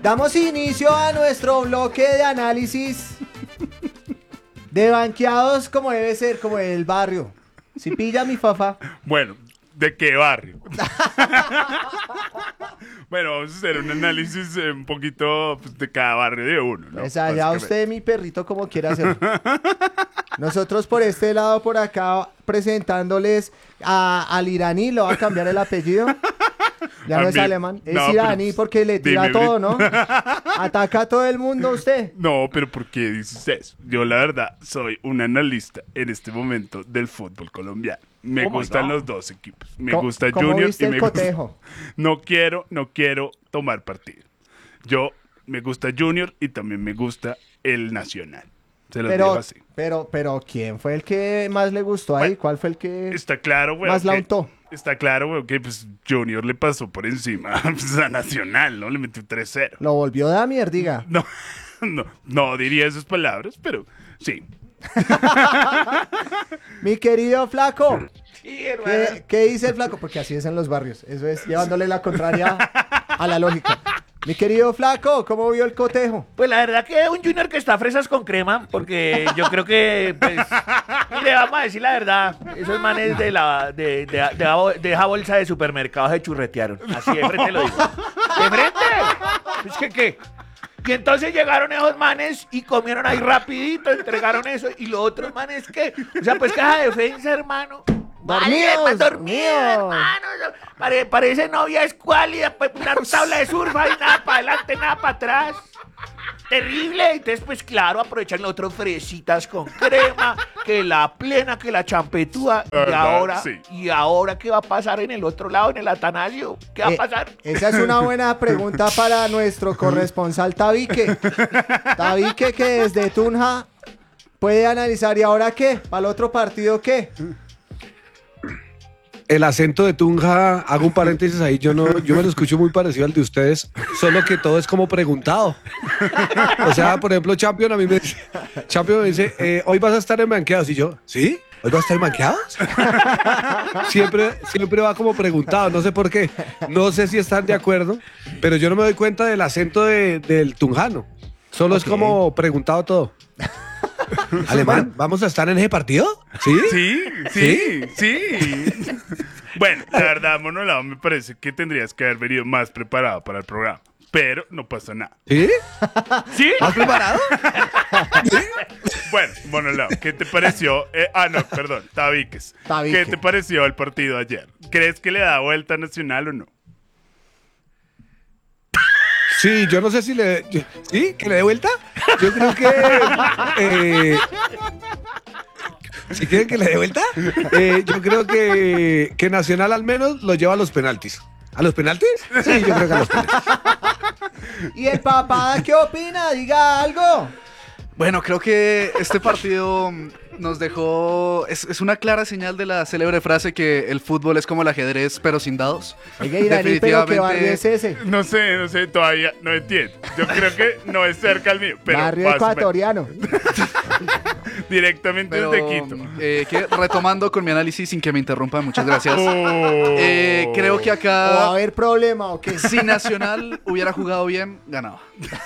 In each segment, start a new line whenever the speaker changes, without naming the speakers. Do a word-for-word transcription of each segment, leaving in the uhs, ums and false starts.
Damos inicio a nuestro bloque de análisis de banqueados como debe ser, como el barrio. Si pilla mi fafa.
Bueno, ¿de qué barrio? Bueno, vamos a hacer un análisis eh, un poquito pues, de cada barrio de uno, ¿no?
O sea, ya usted, mi perrito, como quiera hacer. Nosotros por este lado, por acá, presentándoles a, al iraní, lo va a cambiar el apellido. Ya
A
no es
mí-
alemán, es
no,
iraní
pero-
porque le tira
dime,
todo,
Brit-
¿no? Ataca a todo el mundo usted.
No, pero ¿por qué dices eso? Yo la verdad soy un analista en este momento del fútbol colombiano. Me
Oh my
gustan
God.
los dos equipos. Me
¿Cómo-
gusta
cómo
Junior
viste
y
el
me gusta...
cotejo?
No quiero, no quiero tomar partido. Yo me gusta Junior y también me gusta el Nacional. Se los digo
Pero,
así.
pero, pero, ¿quién fue el que más le gustó ahí?
Bueno,
¿Cuál fue el que
Está claro, güey.
más la
que-
untó?
Está claro, güey, que pues Junior le pasó por encima pues, a Nacional, ¿no? Le metió tres cero.
Lo volvió de mierdiga.
No, no, no diría esas palabras, pero sí.
Mi querido flaco,
Sí, hermano.
¿qué, qué dice el flaco? Porque así es en los barrios. Eso es llevándole la contraria a la lógica. Mi querido flaco, ¿cómo vio el cotejo?
Pues la verdad que un Junior que está a fresas con crema, porque yo creo que, pues, mire, vamos a decir la verdad, esos manes de la de, de, de, de esa bolsa de supermercados se churretearon. Así de frente lo digo. ¡De frente! Es que, ¿qué? Y entonces llegaron esos manes y comieron ahí rapidito, entregaron eso, y los otros manes, ¿qué? O sea, pues que esa defensa, hermano...
Dormidos,
Vale, dormido,
dormidos.
hermano. Pare- parece novia escuálida, pues, una tabla de surf ahí, nada para adelante, nada para atrás. Terrible. Entonces, pues claro, aprovechan los otros fresitas con crema, que la plena, que la champetúa. Y
¿Verdad?
ahora,
Sí.
y ahora, ¿qué va a pasar en el otro lado, en el Atanasio? ¿Qué va
Eh,
a pasar?
Esa es una buena pregunta para nuestro corresponsal Tabique. Tabique que desde Tunja puede analizar. ¿Y ahora qué? ¿Para el otro partido qué?
El acento de Tunja, hago un paréntesis ahí, yo no, yo me lo escucho muy parecido al de ustedes, solo que todo es como preguntado. O sea, por ejemplo, Champion a mí me dice, Champion me dice, eh, hoy vas a estar en banqueados, y yo, ¿sí? ¿Hoy vas a estar en banqueados? Siempre, siempre va como preguntado, no sé por qué, no sé si están de acuerdo, pero yo no me doy cuenta del acento de- del tunjano, solo es
Ok.
como preguntado todo. Alemán, ¿vamos a estar en ese partido? ¿Sí?
Sí, sí, sí. Bueno, la verdad, Monolao, me parece que tendrías que haber venido más preparado para el programa. Pero no pasa nada.
¿Sí?
¿Sí?
¿Has preparado?
Bueno, Monolao, ¿qué te pareció? Eh, ah, no, perdón, Tabiques.
Tabique.
¿Qué te pareció el partido ayer? ¿Crees que le da vuelta a Nacional o no?
Sí, yo no sé si le... yo- ¿Sí? ¿Que le dé vuelta? Yo creo que... eh, ¿Si quieren que le dé vuelta? Eh, yo creo que, que Nacional al menos lo lleva a los penaltis. ¿A los penaltis? Sí, yo creo que a los penaltis.
¿Y el papada qué opina? Diga algo.
Bueno, creo que este partido nos dejó... Es, es una clara señal de la célebre frase que el fútbol es como el ajedrez, pero sin dados.
Oiga, iraní, pero ¿qué barrio es ese?
No sé, no sé, todavía no entiendo. Yo creo que no es cerca al mío, pero
Barrio
más o menos.
ecuatoriano.
Directamente
Pero,
desde Quito.
eh, que, retomando con mi análisis sin que me interrumpan, muchas gracias.
Oh.
Eh, creo que
¿O va a
acá,
haber problema o qué?
si Nacional hubiera jugado bien, ganaba.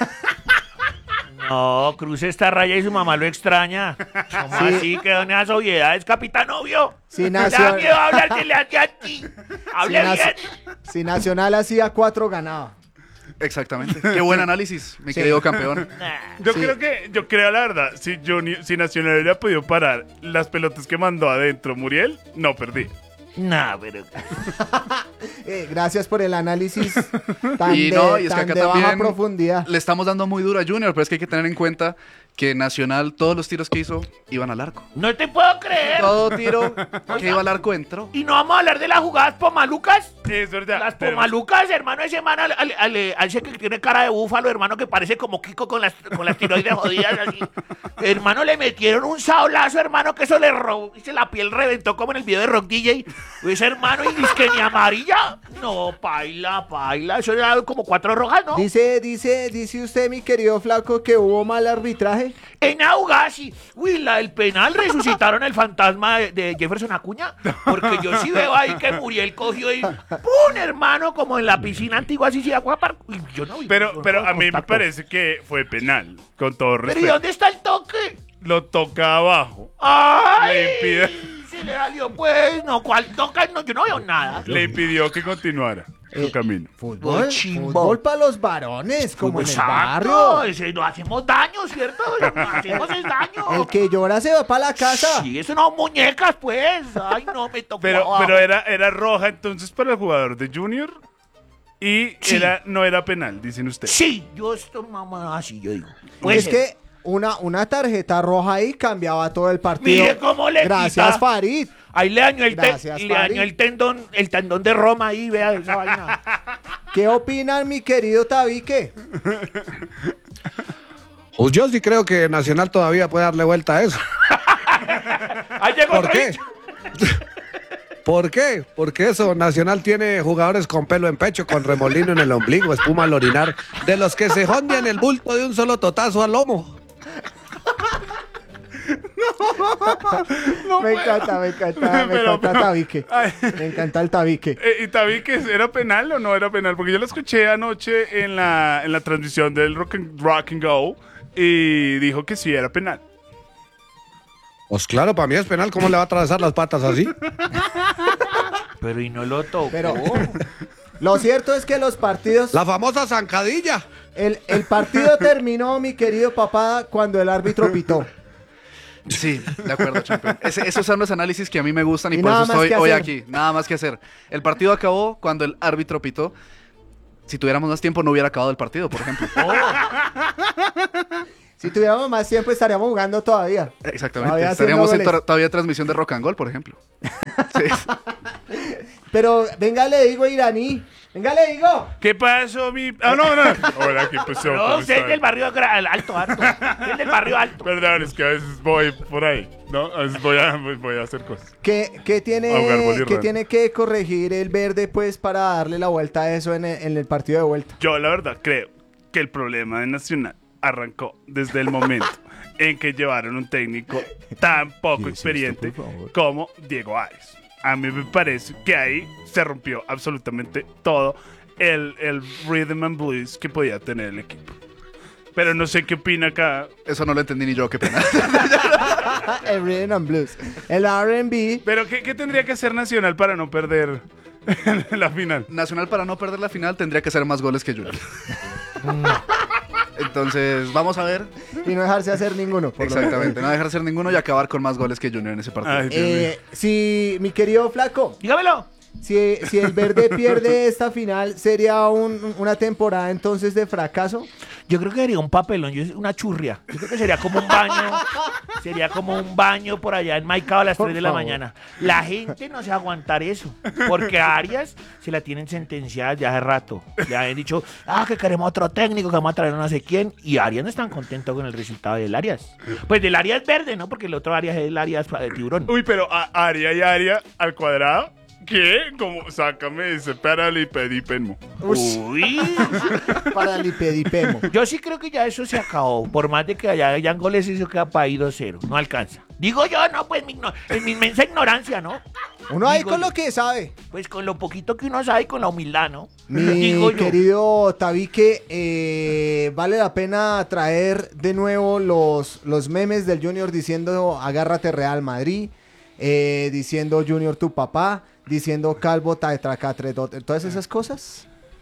No, cruce esta raya y su mamá lo extraña. ¿Cómo
Sí.
así? ¿Qué don esas obviedades, capitán obvio?
Si
¿Le da
Nacional,
miedo hablar que le hace a ti? Hable
si Nacio-
bien.
si Nacional hacía cuatro, ganaba.
Exactamente. Qué buen análisis, mi
Sí.
querido campeón.
Yo
Sí.
creo que, yo creo la verdad, si, Junior, si Nacional hubiera podido parar las pelotas que mandó adentro Muriel, no perdí.
No, pero...
Eh, gracias por el análisis tan,
Y
de,
no, y es que
tan
acá
de baja
también
profundidad.
le estamos dando muy duro a Junior, pero es que hay que tener en cuenta que Nacional, todos los tiros que hizo, iban al arco.
No te puedo creer.
Todo tiro que iba al arco entró.
Y no vamos a hablar de las jugadas pomalucas.
Es verdad.
Las
pero-
pomalucas, hermano, ese man, al, al, al- al ese que tiene cara de búfalo, hermano, que parece como Kiko con las, con las tiroides jodidas así. Hermano, le metieron un sablazo, hermano, que eso le robó, y se la piel reventó como en el video de Rock D J. Ese hermano, y dice que ni amarillo amarilla? No, paila, paila. Eso era como cuatro rojas, ¿no?
Dice, dice, dice usted, mi querido flaco, que hubo mal arbitraje.
En Augasi, uy, la del penal resucitaron el fantasma de, de Jefferson Acuña, porque yo sí veo ahí que Muriel cogió y ¡pum! Hermano, como en la piscina antigua, así sí, agua par... Uy, yo no vi.
Pero,
no,
pero
no,
a mí me
contacto.
parece que fue penal, con todo
¿Pero y
respeto.
dónde está el toque?
Lo toca abajo.
¡Ay!
Le impide,
Se le salió, pues, no, ¿cuál toca? No, yo no veo nada.
le impidió que continuara su camino.
Fútbol,
Muy chimbo.
fútbol para los varones, como en el
Exacto,
barrio.
ese, no hacemos daño, ¿cierto? Lo que hacemos es daño.
El que llora se va para la casa.
Sí, eso no muñecas, pues. Ay, no, me tocó
Pero,
abajo.
pero era, era roja entonces para el jugador de Junior y
Sí.
era, no era penal, dicen ustedes.
Sí, yo estoy mamá así, yo digo. Puede
Es
ser.
que una, una tarjeta roja ahí cambiaba todo el partido.
Mire cómo le
Gracias,
quita.
Farid.
Ahí le dañó el, te-
Gracias,
le
Fari.
dañó el tendón, el tendón de Roma ahí, vea esa vaina.
¿Qué opinan, mi querido Tabique?
Pues yo sí creo que Nacional todavía puede darle vuelta a eso.
Ahí llegó
¿Por
otro
qué?
hincha.
¿Por qué? Porque eso, Nacional tiene jugadores con pelo en pecho, con remolino en el ombligo, espuma al orinar, de los que se jondean el bulto de un solo totazo al lomo.
me encanta, me encanta, me
Pero,
encanta
pero-
Tabique.
Ay.
Me encanta el Tabique.
Eh, ¿Y Tabique era penal o no era penal? Porque yo lo escuché anoche en la, en la transmisión del Rock and, Rock and Go y dijo que sí era penal.
Pues claro, para mí es penal, ¿cómo le va a atravesar las patas así?
Pero y no lo tocó.
Pero lo cierto es que los partidos,
La famosa zancadilla.
el, el partido terminó, mi querido papá, cuando el árbitro pitó.
Sí, de acuerdo, champion. Ese- esos son los análisis que a mí me gustan y,
Y
por
nada
eso
más
estoy
que
hoy
hacer.
aquí. Nada más que hacer. El partido acabó cuando el árbitro pitó. Si tuviéramos más tiempo no hubiera acabado el partido, por ejemplo.
Si tuviéramos más tiempo estaríamos jugando todavía.
Exactamente.
Todavía
Estaríamos en
haciendo
tor- todavía transmisión de Rock and Gold, por ejemplo. Sí.
Pero venga, le digo, iraní. Venga, le digo.
¿Qué pasó, mi...? Ah, no, no. Hola, ¿qué pasó?
No,
¿Cómo
usted es
están?
del barrio gra- alto, alto. Usted es del barrio alto.
Perdón, es que a veces voy por ahí, ¿no? A veces voy a, voy a hacer cosas.
¿Qué, qué tiene,
Ahogar bolirrán.
qué tiene que corregir el verde, pues, para darle la vuelta a eso en el, en el partido de vuelta?
Yo, la verdad, creo que el problema de Nacional arrancó desde el momento en que llevaron un técnico tan poco experiente como Diego Arias. A mí me parece que ahí se rompió absolutamente todo el, el rhythm and blues que podía tener el equipo. Pero no sé qué opina acá.
Eso no lo entendí ni yo, qué pena.
El Rhythm and Blues. El R and B.
Pero ¿qué, qué tendría que hacer Nacional para no perder la final?
Nacional, para no perder la final, tendría que hacer más goles que Junior. Entonces, vamos a ver.
Y no dejarse hacer ninguno. por lo menos.
Exactamente, no dejar hacer ninguno y acabar con más goles que Junior en ese partido.
Ay, Dios mío.
Eh, si, mi querido Flaco,
Dígamelo.
si, si el verde pierde esta final, ¿sería un- una temporada entonces de fracaso?
Yo creo que sería un papelón, yo- una churria. Yo creo que sería como un baño, sería como un baño por allá enmaicado a las
Por
tres de la
favor.
mañana. La gente no se va a aguantar eso, porque a Arias se la tienen sentenciada ya hace rato. Ya han dicho, ah, que queremos otro técnico, que vamos a traer a no sé quién, y Arias no están contentos con el resultado del Arias. Pues del Arias verde, ¿no? Porque el otro Arias es el Arias de tiburón.
Uy, pero a Aria y Aria al cuadrado, ¿qué? Como, sácame ese paralipedipemo.
Uy.
Para el lipedipemo.
Yo sí creo que ya eso se acabó. Por más de que allá hayan goles, eso queda para ahí dos cero. No alcanza. Digo yo, no, pues mi igno- en mi inmensa ignorancia, ¿no?
Uno ahí
Digo
con
yo.
lo que sabe.
Pues con lo poquito que uno sabe y con la humildad, ¿no?
Mi
Digo yo.
querido Tabique, eh, vale la pena traer de nuevo los, los memes del Junior diciendo agárrate Real Madrid, eh, diciendo Junior tu papá, diciendo Calvo Taetracatredote, todas esas cosas.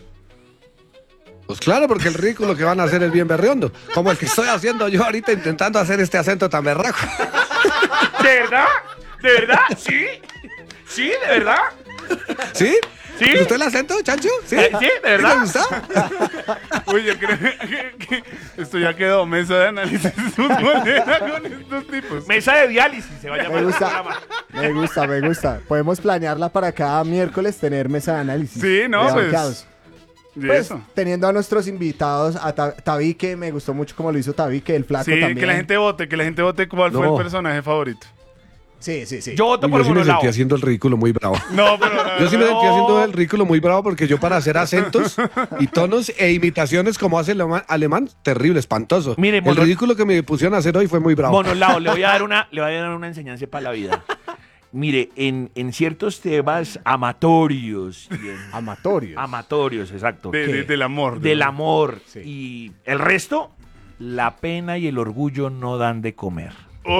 Pues claro, porque el ridículo que van a hacer es bien berriondo. Como el que estoy haciendo yo ahorita intentando hacer este acento tan berraco.
¿De verdad? ¿De verdad? ¿Sí? ¿Sí? ¿De verdad?
¿Sí?
¿Sí?
¿Le gustó el acento, Chancho? ¿Sí?
Eh, ¿sí? ¿De verdad?
¿Le gustó?
Uy, yo creo que, que esto ya quedó mesa de análisis futbolera con estos tipos.
Mesa de diálisis se va a llamar
Me
el
gusta,
programa.
me gusta, me gusta. Podemos planearla para cada miércoles tener mesa de análisis.
Sí, no,
de
pues.
banqueados.
Y
Pues,
eso.
teniendo a nuestros invitados, a Ta- Tabique, me gustó mucho como lo hizo Tabique, el flaco
Sí,
también.
que la gente vote, que la gente vote cuál fue
No.
el personaje favorito.
Sí, sí, sí.
Yo voto
Uy,
por
yo sí me
Monolao.
sentí haciendo el ridículo muy bravo.
No, pero la
Yo sí me
verdad-
sentí haciendo el ridículo muy bravo porque yo para hacer acentos y tonos e imitaciones como hace el alemán, alemán, terrible, espantoso.
Mire,
el
mono-
ridículo que me pusieron a hacer hoy fue muy bravo.
Monolao, le voy a dar una, le voy a dar una enseñanza para la vida. Mire, en, en ciertos temas amatorios, y en-
Amatorios.
amatorios, exacto,
de-
¿Qué?
de- del amor.
del amor
Sí.
y el resto, la pena y el orgullo no dan de comer.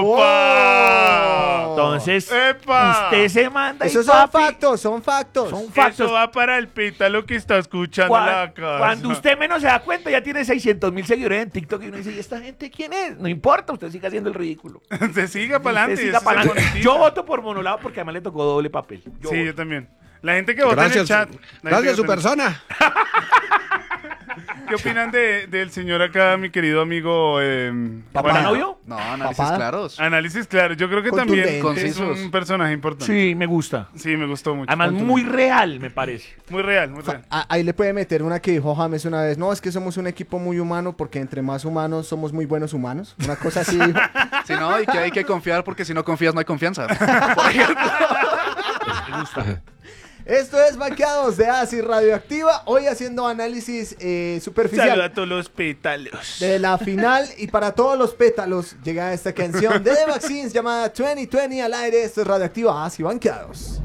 ¡Opa!
Entonces,
¡Epa!
usted se manda y
Esos son
papi,
factos, son factos.
son factos.
Eso va para el pita lo que está escuchando
Cuan-
la casa.
Cuando usted menos se da cuenta, ya tiene seiscientos mil seguidores en TikTok y uno dice, ¿y esta gente quién es? No importa, usted siga haciendo el ridículo.
se siga para
Usted
adelante.
siga pa'lante. Yo voto por Monolao porque además le tocó doble papel. Yo
Sí,
voto.
yo también. La gente que vota
Gracias,
en el chat. la gente
gracias
que
su
vota en-
persona.
¿Qué opinan de, del señor acá, mi querido amigo? Eh,
¿Papá
Juan-
novio?
No, análisis
Papada.
claros.
Análisis claro. Yo creo que también
Contundentes.
es
Concisos.
un personaje importante.
Sí, me gusta.
Sí, me gustó mucho.
Además, muy real, me parece.
Muy real, muy real.
A- Ahí le puede meter una que dijo James una vez. No, es que somos un equipo muy humano porque entre más humanos somos muy buenos humanos. Una cosa así dijo.
Si no, y que hay que confiar porque si no confías no hay confianza. Por ejemplo.
Me gusta.
Esto es Banqueados de Acid Radioactiva. Hoy haciendo análisis eh, superficial
Saluda a todos los pétalos.
de la final. Y para todos los pétalos llega esta canción de The Vaccines llamada veinte veinte al aire. Esto es Radioactiva Acid Banqueados.